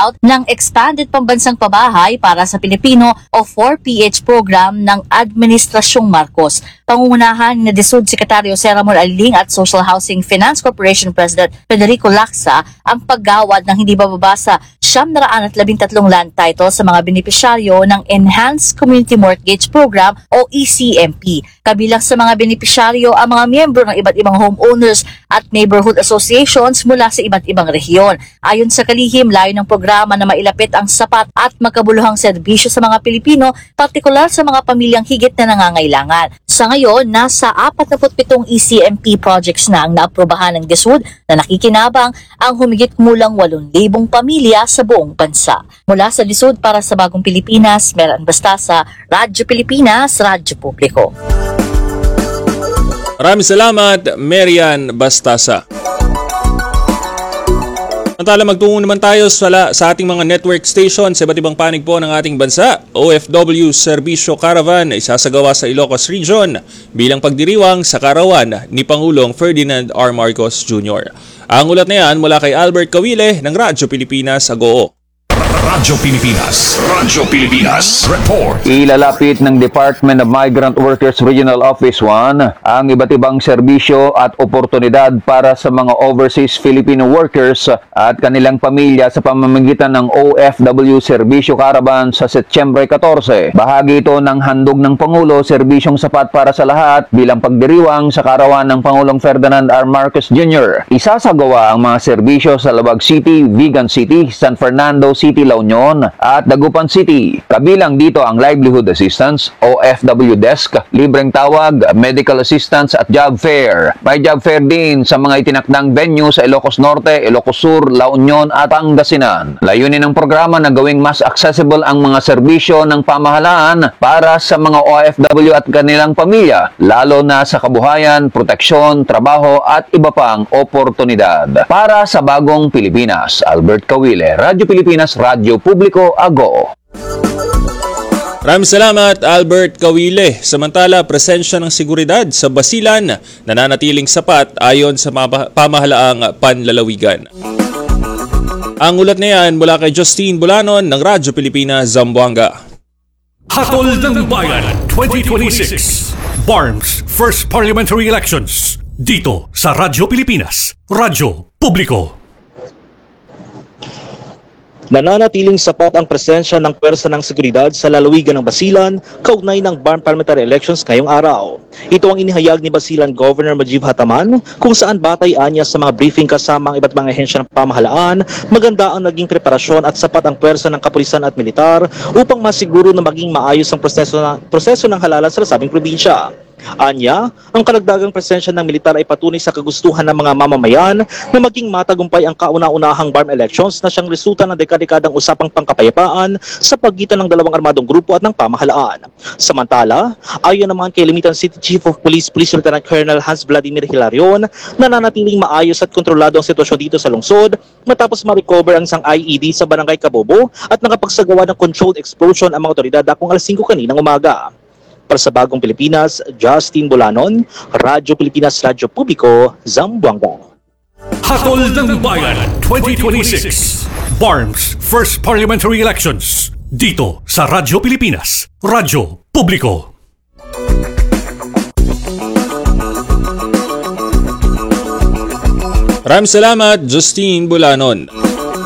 rollout ng Expanded Pambansang Pabahay para sa Pilipino o 4PH program ng Administrasyong Marcos. Pangungunahan ni DSUD Sekretario Seramon Aliling at Social Housing Finance Corporation President Federico Lacsa ang paggawad ng hindi bababa sa 713 land title sa mga benepisyaryo ng Enhanced Community Mortgage Program o ECMP. Kabilang sa mga benepisyaryo ang mga miyembro ng iba't ibang homeowners at neighborhood associations mula sa iba't ibang rehiyon. Ayon sa kalihim, layo ng programa na mailapit ang sapat at magkabuluhang serbisyo sa mga Pilipino, partikular sa mga pamilyang higit na nangangailangan. Sa ngayon, nasa 47 ECMP projects na ang naaprubahan ng DSUD na nakikinabang ang humigit kumulang 8,000 pamilya sa buong bansa. Mula sa DSUD para sa Bagong Pilipinas, Meran Bastasa, Radyo Pilipinas, Radyo Publiko. Maraming salamat, Marian Bastasa. Samantala, magtungo naman tayo sa ating mga network station sa iba't ibang panig po ng ating bansa. OFW Serbisyo Caravan ay isasagawa sa Ilocos Region bilang pagdiriwang sa karawan ni Pangulong Ferdinand R. Marcos Jr. Ang ulat na yan mula kay Albert Kawile ng Radyo Pilipinas, Agoo. Radyo Pilipinas Report. Ilalapit ng Department of Migrant Workers Regional Office 1 ang iba't ibang serbisyo at oportunidad para sa mga overseas Filipino workers at kanilang pamilya sa pamamagitan ng OFW Serbisyo Caravan sa Setyembre 14. Bahagi ito ng handog ng Pangulo, serbisyong sapat para sa lahat bilang pagdiriwang sa karawan ng Pangulong Ferdinand R. Marcos Jr. Isasagawa ang mga serbisyo sa Labag City, Vigan City, San Fernando City, La Union at Dagupan City. Kabilang dito ang Livelihood Assistance, OFW Desk, libreng tawag, medical assistance at job fair. May job fair din sa mga itinakdang venue sa Ilocos Norte, Ilocos Sur, La Union at Pangasinan. Layunin ng programa na gawing mas accessible ang mga serbisyo ng pamahalaan para sa mga OFW at kanilang pamilya, lalo na sa kabuhayan, proteksyon, trabaho at iba pang oportunidad. Para sa Bagong Pilipinas, Albert Kawile, Radyo Pilipinas, Radyo Publiko, Agoo. Maraming salamat, Albert Kawile. Samantala, presensya ng seguridad sa Basilan nananatiling sapat ayon sa pamahalaang panlalawigan. Ang ulat na yan mula kay Justine Bulanon ng Radyo Pilipinas, Zamboanga. Hatol ng Bayan 2026 BARMS First Parliamentary Elections dito sa Radyo Pilipinas, Radyo Publiko. Nananatiling sapat ang presensya ng pwersa ng seguridad sa lalawigan ng Basilan kaugnay ng BARM Parliamentary Elections ngayong araw. Ito ang inihayag ni Basilan Governor Majib Hataman kung saan batay-an niya sa mga briefing kasama ang iba't mga ahensya ng pamahalaan, maganda ang naging preparasyon at sapat ang pwersa ng kapulisan at militar upang masiguro na maging maayos ang proseso ng halalan sa nasabing probinsya. Anya, ang kalagdagang presensya ng militar ay patunay sa kagustuhan ng mga mamamayan na maging matagumpay ang kauna-unahang BARM elections na siyang resulta ng dekadekadang usapang pangkapayapaan sa pagitan ng dalawang armadong grupo at ng pamahalaan. Samantala, ayon naman kay Limitan City Chief of Police Lieutenant Colonel Hans Vladimir Hilarion, nananatiling maayos at kontrolado ang sitwasyon dito sa lungsod matapos ma-recover ang isang IED sa Barangay Kabobo at nakapagsagawa ng controlled explosion ang mga otoridad akong alas 5 kaninang umaga. Para sa Bagong Pilipinas, Justine Bulanon, Radyo Pilipinas, Radyo Publiko, Zamboanga. Hatol ng Bayan 2026 BARMS First Parliamentary Elections dito sa Radyo Pilipinas, Radyo Publiko. Maraming salamat, Justine Bulanon.